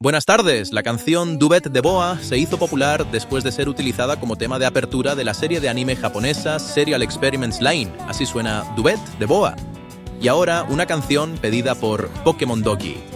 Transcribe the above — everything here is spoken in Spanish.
Buenas tardes, la canción Duet de Boa se hizo popular después de ser utilizada como tema de apertura de la serie de anime japonesa Serial Experiments Line, así suena Duet de Boa. Y ahora una canción pedida por Pokémon Doggy.